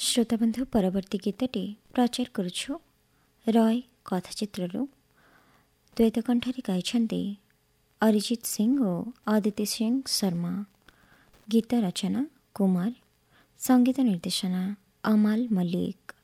ଶ୍ରୋତାବନ୍ଧୁ ପରବର୍ତ୍ତୀ ଗୀତଟି ପ୍ରଚାର କରୁଛୁ ରୟ କଥାଚିତ୍ରରୁ। ଦ୍ୱୈତକଣ୍ଠରେ ଗାଇଛନ୍ତି ଅରିଜିତ ସିଂ ଓ ଅଦିତି ସିଂ ଶର୍ମା। ଗୀତ ରଚନା କୁମାର, ସଙ୍ଗୀତ ନିର୍ଦ୍ଦେଶନା ଅମାଲ ମଲ୍ଲିକ।